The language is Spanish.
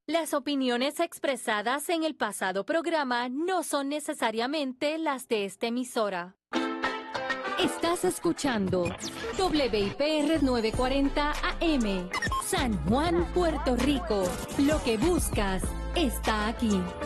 Las opiniones expresadas en el pasado programa no son necesariamente las de esta emisora. Estás escuchando WIPR 940 AM, San Juan, Puerto Rico. Lo que buscas está aquí.